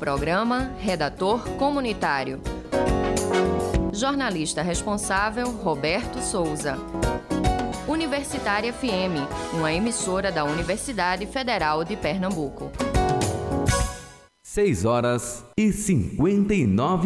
programa, redator comunitário. Jornalista responsável, Roberto Souza. Universitária FM, uma emissora da Universidade Federal de Pernambuco. 6h59